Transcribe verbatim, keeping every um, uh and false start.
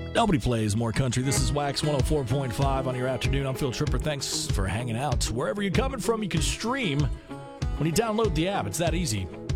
Nobody plays more country. This is Wax one oh four point five on your afternoon. I'm Phil Tripper. Thanks for hanging out. Wherever you're coming from, you can stream when you download the app. It's that easy.